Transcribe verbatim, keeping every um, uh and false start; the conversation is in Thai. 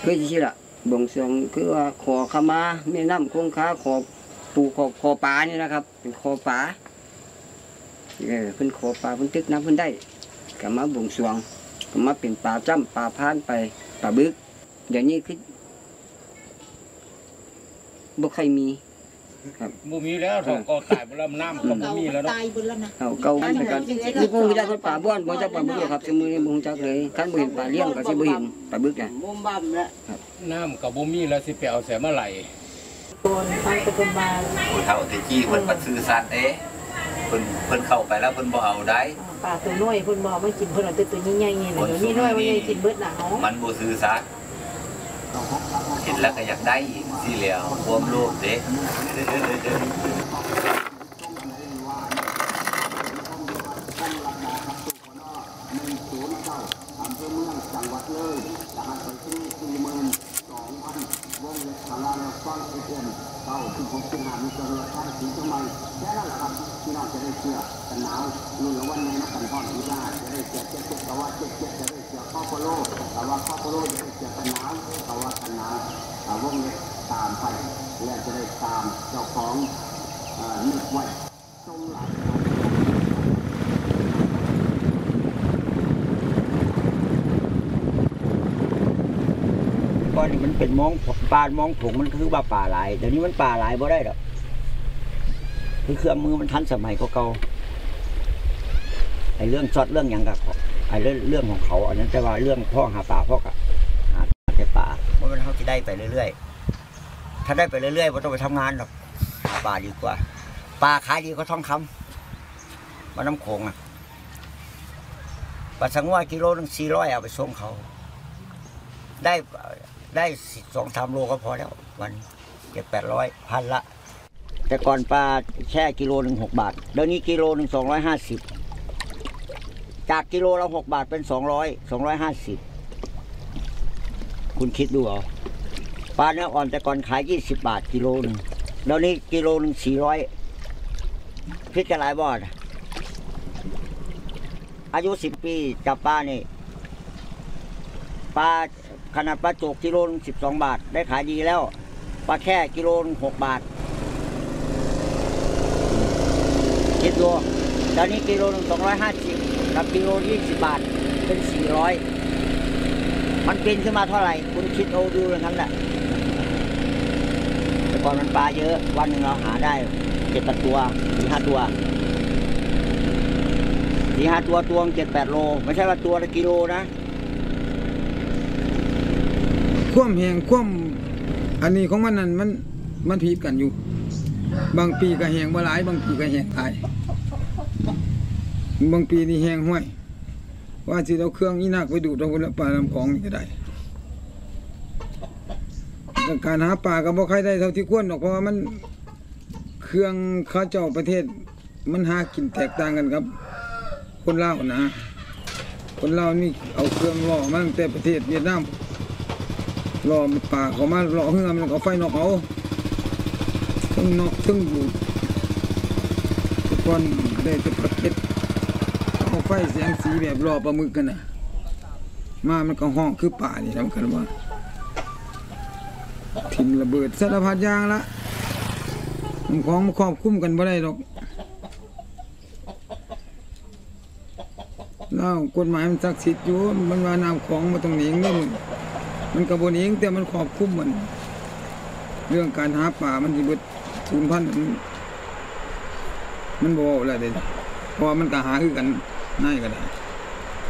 คือที่ละบ่งสรวงคือว่าขอขมาแม่น้ำคงคาขอปูขอขอปลานี่นะครับเป็นขอปลาเออเพิ่นขอปลาเพิ่นตึกน้ำเพิ่นได้ก็มาบ่งสรวงก็มาเป็นปลาจ้ำปลาพานไปปลาบึกเดี๋ยวนี้คือบ่ใครมีครับบ่มีแล้วเฒ่าก็ตายบ่แล้วน้ำก็บ่มีแล้วเนาะตายเบิดแล้วนะเฒ่าเก่ามันกันคือบ่ฮู้จักปลาบ้วนบ่จักปลาบึกครับซุมื้อนี้บ่ฮู้จักเลยคันบ่เห็นปลาเลี้ยงก็สิบ่เห็นปลาบึกน่ะมุมบั่มแล้วน้ำก็บ่มีแล้วสิไปเอาแสมาไหลคนฟังตะกุนมาผู้เฒ่าตะกี้เพิ่นบ่ซื่อสัตย์เด้เพิ่นเพิ่นเข้าไปแล้วเพิ่นบ่เอาได้ปลาตัวน้อยเพิ่นบ่มากินเพิ่นเอาแต่ตัวใหญ่ๆนี่แหละตัวนี้น้อยว่าใหญ่กินเบิดหนาวมันบ่ซื่อสัตย์เห็นแล้วก็อยากได้อีกสิแล้วความโลภเด้เต้าที่ผมเป็นหามีเจริญท่านสีจังมันแค่นั้นแหละครับที่เราจะได้เชื่อกันหนาวรุ่นละวันในนักกันทอดวิญญาจะได้เชื่อเจ็บเจ็บแต่ว่าเจ็บเจ็บจะได้เชื่อข้อโปโลแต่ว่าข้อโปโลจะได้เชื่อกันหนาวแต่ว่ากันหนาววงเล็บตามไปและจะได้ตามเจ้าของนึกไว้ทรงหลักก่อนนี่มันเป็นมองปลามองผงมันคือว่าป่าหลายเดี๋ยวนี้มันป่าหลายบ่ได้หรอกคือเครื่องมือมันทันสมัยเก่าไอ้เรื่องช็อตเรื่องอย่างกับไอ้เรื่องเรื่องของเขาอันนั้นแต่ว่าเรื่องพ่อหาป่าพ่อกับหาแต่ป่าเพราะมันเขาจะได้ไปเรื่อยๆถ้าได้ไปเรื่อยๆไม่ต้องไปทำงานหรอกหาป่าดีกว่าป่าขายดีก็ทองคำมาน้ำโขงอ่ะปลาสังว่ากิโลหนึ่งสี่ร้อยเอาไปส่งเขาได้ได้สองสามโลก็พอแล้ววันเจ็ดแปดร้อยพันละแต่ก่อนปลาแช่กิโลหนึ่งหกบาทเดี๋ยวนี้กิโลหนึ่งสองร้อยห้าสิบจากกิโลละหกบาทเป็นสองร้อยสองร้อยห้าสิบคุณคิดดูเอาปลาเนื้ออ่อนแต่ก่อนขายยี่สิบบาทกิโลหนึ่งเดี๋ยวนี้กิโลหนึ่งสี่ร้อยพิจารณาบ่ออายุสิบปีจับปลานี่ปลาขนาดปลาโจกกิโลนึงสิบสองบาทได้ขายดีแล้วปลาแค่กิโลนึงหกบาทคิดดูตอนนี้กิโลนึงสองร้อยห้าสิบกับกิโลยี่สิบบาทเป็นสี่ร้อยมันเป็นขึ้นมาเท่าไหร่คุณคิดเอาดูอย่างนั้นแหละแต่ก่อนมันปลาเยอะวันหนึ่งเราหาได้เจ็ดแปดตัวสี่ห้าตัวสี่ห้าตัวตัวเจ็ดแปดโลไม่ใช่ว่าตัวละกิโลนะคว่ำแหงคว่ำอันนี้ของมันนั่นมันมันผิดกันอยู่บางปีก็แหงบ่หลายบางปีก็แหงหลายบางปีนี่แหงห้วยว่าสิเอาเครื่องอีนักไปดูดเอาปลาลำของนี่ก็ได้การหาปลาก็บ่ค่อยได้เท่าที่ควรหรอกเพราะว่ามันเครื่องข้าเจ้าประเทศมันหากินแตกต่างกันครับคนลาวนะคนลาวนี่เอาเครื่องล่อมาตั้งแต่ประเทศเวียดนามรอป่าเขามารอเฮือมันเขาไฟนอกเอาตึ้งนอกตึ้งอยู่ทุกคนได้จะประเก็ตเขาไฟเสียงสีแบบรอปลาหมึกกันนะมามันก็ห้องคือป่านี่ทำกันว่าทิ้งระเบิดสารพัดยางละมันของมันครอบคุ้มกันบ่ได้หรอกแล้วกฎหมายมันศักดิ์สิทธิ์อยู่มันว่าน้ำของมาตรงนี้นี่มันมันกระบวนเองแต่มันครอบคลุมมันเรื่องการหาป่ามันที่เบิดศูนย์พันมันบ่อะไรเด็ดเพราะมันก็หาคือกันง่ายก็ได้